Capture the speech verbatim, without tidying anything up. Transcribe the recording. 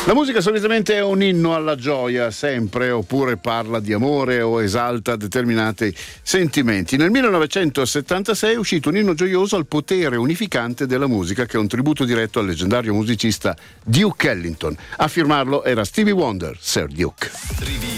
La musica solitamente è un inno alla gioia, sempre, oppure parla di amore o esalta determinati sentimenti. Nel millenovecentosettantasei è uscito un inno gioioso al potere unificante della musica, che è un tributo diretto al leggendario musicista Duke Ellington. A firmarlo era Stevie Wonder, Sir Duke.